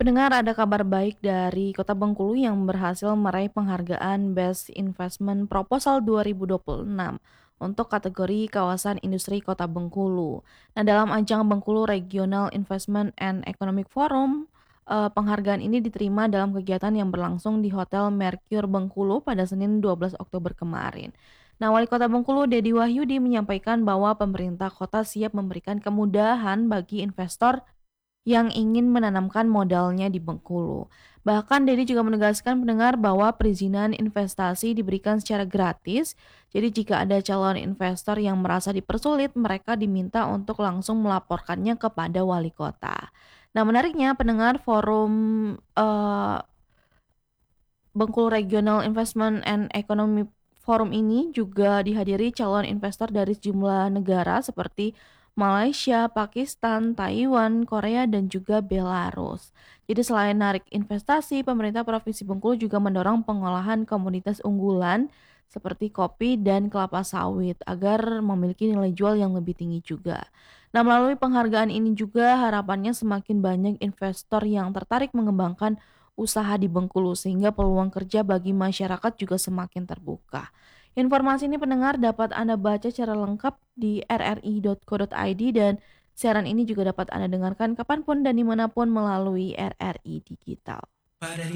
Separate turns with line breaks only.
Pendengar, ada kabar baik dari Kota Bengkulu yang berhasil meraih penghargaan Best Investment Proposal 2026 untuk kategori kawasan industri Kota Bengkulu. Nah, dalam ajang Bengkulu Regional Investment and Economic Forum, penghargaan ini diterima dalam kegiatan yang berlangsung di Hotel Mercure Bengkulu pada Senin 12 Oktober kemarin. Nah, Wali Kota Bengkulu Dedi Wahyudi menyampaikan bahwa pemerintah kota siap memberikan kemudahan bagi investor yang ingin menanamkan modalnya di Bengkulu. Bahkan Dedi juga menegaskan pendengar bahwa perizinan investasi diberikan secara gratis, jadi jika ada calon investor yang merasa dipersulit, mereka diminta untuk langsung melaporkannya kepada wali kota. Nah, menariknya pendengar forum Bengkulu Regional Investment and Economic Forum ini juga dihadiri calon investor dari sejumlah negara seperti Malaysia, Pakistan, Taiwan, Korea, dan juga Belarus. Jadi selain narik investasi, pemerintah Provinsi Bengkulu juga mendorong pengolahan komoditas unggulan seperti kopi dan kelapa sawit agar memiliki nilai jual yang lebih tinggi juga. Nah, melalui penghargaan ini juga harapannya semakin banyak investor yang tertarik mengembangkan usaha di Bengkulu sehingga peluang kerja bagi masyarakat juga semakin terbuka. Informasi ini pendengar dapat Anda baca secara lengkap di rri.co.id dan siaran ini juga dapat Anda dengarkan kapanpun dan dimanapun melalui RRI Digital.